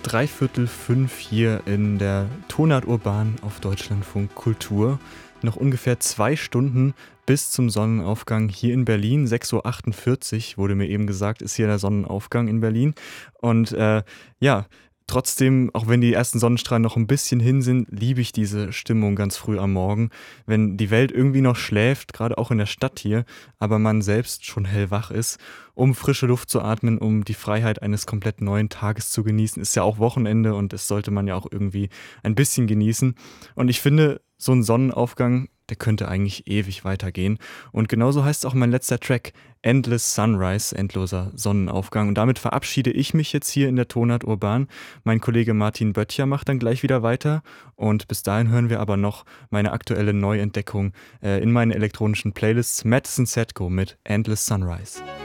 3:45 hier in der Tonart Urban auf Deutschlandfunk Kultur. Noch ungefähr 2 Stunden bis zum Sonnenaufgang hier in Berlin. 6:48 Uhr wurde mir eben gesagt, ist hier der Sonnenaufgang in Berlin. Und ja, trotzdem, auch wenn die ersten Sonnenstrahlen noch ein bisschen hin sind, liebe ich diese Stimmung ganz früh am Morgen, wenn die Welt irgendwie noch schläft, gerade auch in der Stadt hier, aber man selbst schon hellwach ist, um frische Luft zu atmen, um die Freiheit eines komplett neuen Tages zu genießen. Ist ja auch Wochenende und das sollte man ja auch irgendwie ein bisschen genießen. Und ich finde, so ein Sonnenaufgang, der könnte eigentlich ewig weitergehen. Und genauso heißt auch mein letzter Track, Endless Sunrise, endloser Sonnenaufgang. Und damit verabschiede ich mich jetzt hier in der Tonart Urban. Mein Kollege Martin Böttcher macht dann gleich wieder weiter. Und bis dahin hören wir aber noch meine aktuelle Neuentdeckung in meinen elektronischen Playlists, Madison Setko mit Endless Sunrise.